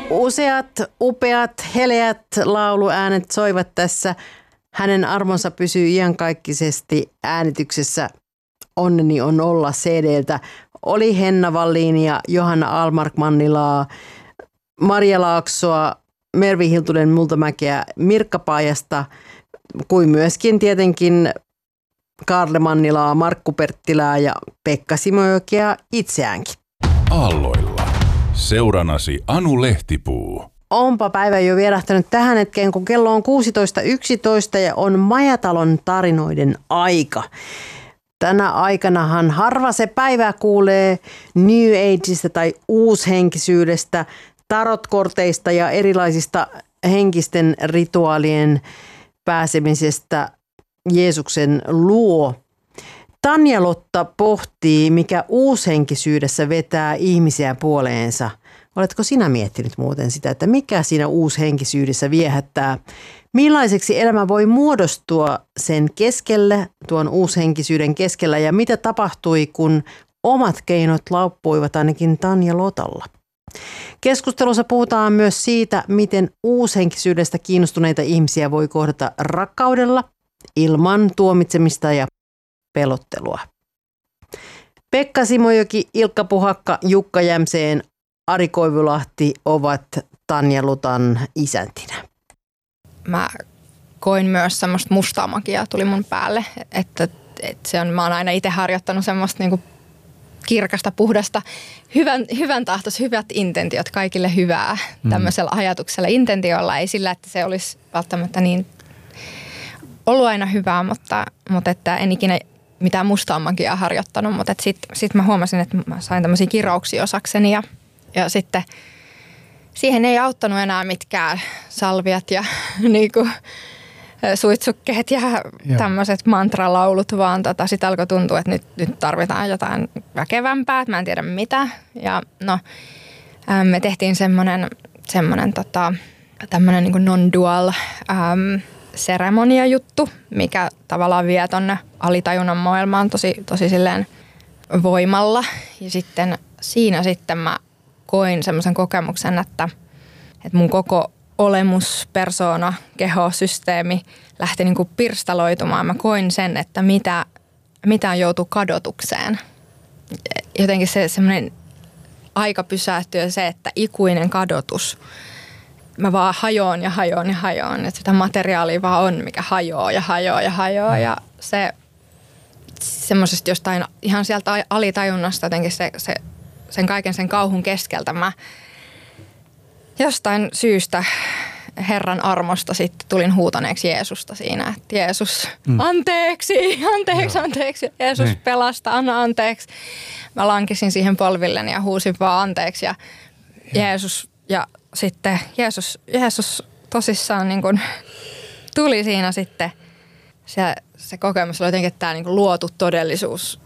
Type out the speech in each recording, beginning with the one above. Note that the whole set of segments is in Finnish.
Useat upeat, heleät lauluäänet soivat tässä. Hänen armonsa pysyy iankaikkisesti äänityksessä. Onneni on olla CDltä. Oli Henna Wallin ja Johanna Almark-Mannilaa, Maria Laaksoa, Mervi Hiltunen Multamäkeä, Mirkka Paajasta, kuin myöskin tietenkin Kaarle Mannilaa, Markku Perttilää ja Pekka Simojokea itseäänkin. Aalloilla. Seuranasi Anu Lehtipuu. Onpa päivä jo vierähtänyt tähän hetkeen, kun kello on 16.11 ja on Majatalon tarinoiden aika. Tänä aikanahan harva se päivä kuulee New Ageista tai uushenkisyydestä, tarotkorteista ja erilaisista henkisten rituaalien pääsemisestä Jeesuksen luo. Tanja-Lotta pohtii, mikä uushenkisyydessä vetää ihmisiä puoleensa. Oletko sinä miettinyt muuten sitä, että mikä siinä uushenkisyydessä viehättää? Millaiseksi elämä voi muodostua sen keskellä, tuon uushenkisyyden keskellä, ja mitä tapahtui, kun omat keinot loppuivat ainakin Tanja-Lotalla? Keskustelussa puhutaan myös siitä, miten uushenkisyydestä kiinnostuneita ihmisiä voi kohdata rakkaudella, ilman tuomitsemista ja pelottelua. Pekka Simojoki, Ilkka Puhakka, Jukka Jämseen, Ari Koivulahti ovat Tanja-Lotan isäntinä. Mä koin myös semmoista mustaa magiaa tuli mun päälle, että se on, mä oon aina itse harjoittanut semmoista niinku kirkasta, puhdasta, hyvän tahtois, hyvät intentiot, kaikille hyvää tämmöisellä ajatuksella, intentiolla, ei sillä, että se olisi välttämättä niin ollut aina hyvää, mutta että en ikinä mitään mustaa magiaa harjoittanut, mutta sit mä huomasin, että mä sain tämmöisiä kirouksia osakseni ja sitten siihen ei auttanut enää mitkään salviat ja niinku suitsukkeet ja tämmöiset mantralaulut, vaan sitten alkoi tuntua, että nyt tarvitaan jotain väkevämpää, että mä en tiedä mitä. Ja no, me tehtiin semmoinen tämmöinen niinku non-dual seremonia-juttu, mikä tavallaan vie tonne alitajunnan maailmaan tosi silleen voimalla. Ja sitten siinä mä koin semmoisen kokemuksen, että mun koko olemus, persoona, keho, systeemi lähti niinku pirstaloitumaan. Mä koin sen, että mitä joutuu kadotukseen. Jotenkin se semmoinen aika pysähtyy ja se, että ikuinen kadotus. Mä vaan hajoon. Että sitä materiaalia vaan on, mikä hajoaa. Ja se semmoisesta jostain ihan sieltä alitajunnasta jotenkin sen kaiken sen kauhun keskeltä mä jostain syystä Herran armosta sitten tulin huutaneeksi Jeesusta siinä, että Jeesus, anteeksi, Jeesus pelasta, anna anteeksi. Mä lankisin siihen polvilleni ja huusin vaan anteeksi ja Jeesus, ja sitten Jeesus tosissaan niin kuin tuli siinä sitten, se kokemus oli jotenkin, että tämä niin kuin luotu todellisuus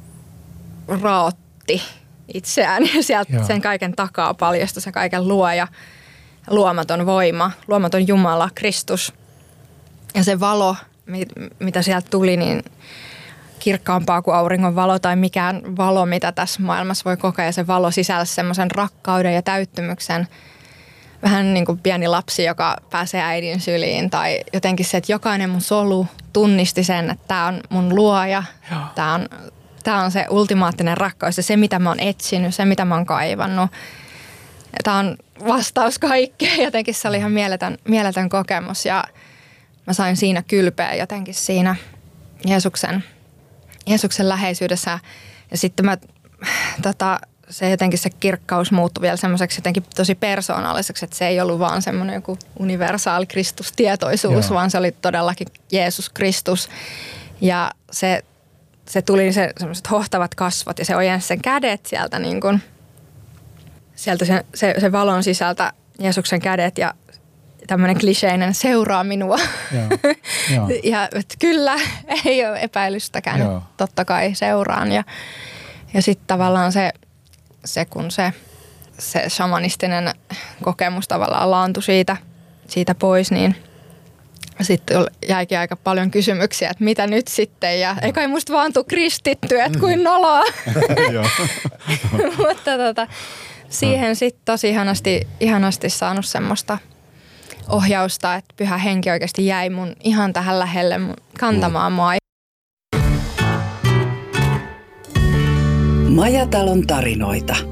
raotti itseään ja sieltä sen kaiken takaa paljastui se kaiken luoja, luomaton voima, luomaton Jumala, Kristus. Ja se valo, mitä sieltä tuli, niin kirkkaampaa kuin auringon valo tai mikään valo, mitä tässä maailmassa voi kokea. Se valo sisälsi semmoisen rakkauden ja täyttymyksen. Vähän niin kuin pieni lapsi, joka pääsee äidin syliin. Tai jotenkin se, että jokainen mun solu tunnisti sen, että tämä on mun luoja. Tämä on se ultimaattinen rakkaus ja se, mitä mä oon etsinyt, se, mitä mä oon kaivannut. Tämä on vastaus kaikkeen. Jotenkin se oli ihan mieletön kokemus ja mä sain siinä kylpeä jotenkin siinä Jeesuksen läheisyydessä. Ja sitten se jotenkin se kirkkaus muuttui vielä semmoiseksi jotenkin tosi persoonalliseksi, että se ei ollut vaan semmoinen joku universaali Kristustietoisuus, vaan se oli todellakin Jeesus Kristus. Ja se tuli semmoiset hohtavat kasvot ja se ojensi sen kädet sieltä niin kuin, sieltä se valon sisältä Jeesuksen kädet ja tämmöinen kliseinen seuraa minua. Joo. Ja että kyllä, ei ole epäilystäkään, totta kai seuraan. Ja sitten tavallaan se kun se shamanistinen kokemus tavallaan laantui siitä pois, niin sitten jäikin aika paljon kysymyksiä, että mitä nyt sitten, ja ei kai musta vaan tuu kristitty, että kuin noloa. Mutta siihen sitten tosi ihanasti saanut semmoista ohjausta, että Pyhä Henki oikeasti jäi mun ihan tähän lähelle kantamaan mua. Majatalon tarinoita.